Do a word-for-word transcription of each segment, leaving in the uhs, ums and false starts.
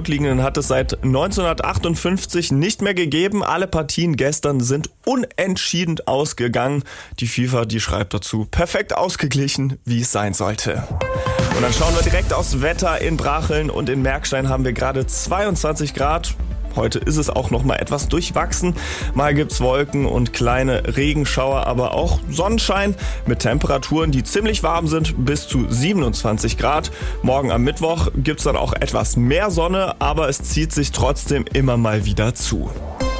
Grundlegenden hat es seit neunzehnhundertachtundfünfzig nicht mehr gegeben. Alle Partien gestern sind unentschieden ausgegangen. Die FIFA, die schreibt dazu, perfekt ausgeglichen, wie es sein sollte. Und dann schauen wir direkt aufs Wetter. In Bracheln und in Merkstein haben wir gerade zweiundzwanzig Grad. Heute ist es auch noch mal etwas durchwachsen. Mal gibt's Wolken und kleine Regenschauer, aber auch Sonnenschein mit Temperaturen, die ziemlich warm sind, bis zu siebenundzwanzig Grad. Morgen am Mittwoch gibt's dann auch etwas mehr Sonne, aber es zieht sich trotzdem immer mal wieder zu.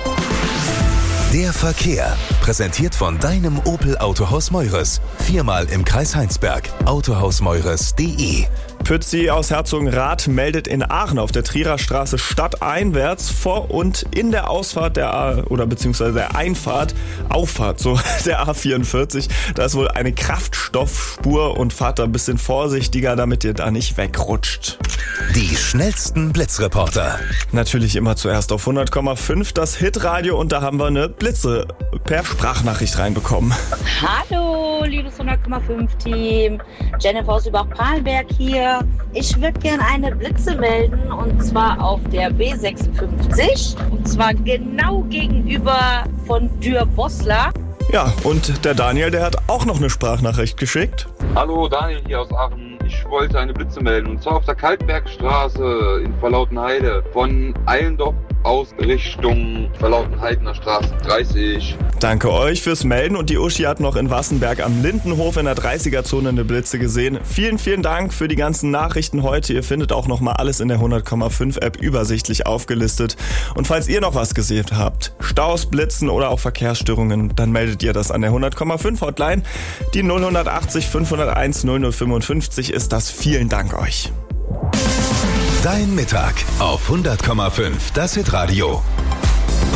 Der Verkehr, präsentiert von deinem Opel Autohaus Meures. Viermal im Kreis Heinsberg. autohaus meures punkt de. Pützi aus Herzogenrath meldet in Aachen auf der Trierer Straße stadteinwärts vor und in der Ausfahrt der A, oder beziehungsweise der Einfahrt, Auffahrt, so der A vierundvierzig. Da ist wohl eine Kraftstoffspur und fahrt da ein bisschen vorsichtiger, damit ihr da nicht wegrutscht. Die schnellsten Blitzreporter. Natürlich immer zuerst auf hundert Komma fünf das Hitradio und da haben wir eine Blitze per Sprachnachricht reinbekommen. Hallo, liebes hundert Komma fünf Team. Jennifer aus Übach-Palenberg hier. Ich würde gerne eine Blitze melden und zwar auf der B sechsundfünfzig und zwar genau gegenüber von Dürr-Boslar. Ja, und der Daniel, der hat auch noch eine Sprachnachricht geschickt. Hallo, Daniel hier aus Aachen. Ich wollte eine Blitze melden und zwar auf der Kaltbergstraße in Verlautenheide von Eilendorf aus Richtung Verlautenheidener Straße dreißig. Danke euch fürs Melden und die Uschi hat noch in Wassenberg am Lindenhof in der dreißiger-Zone eine Blitze gesehen. Vielen, vielen Dank für die ganzen Nachrichten heute. Ihr findet auch noch mal alles in der hundert Komma fünf App übersichtlich aufgelistet. Und falls ihr noch was gesehen habt, Staus, Blitzen oder auch Verkehrsstörungen, dann meldet ihr das an der hundert Komma fünf Hotline. Die null achtzig fünfhunderteins null null fünfundfünfzig ist das. Vielen Dank euch. Dein Mittag auf hundert Komma fünf, das Hitradio.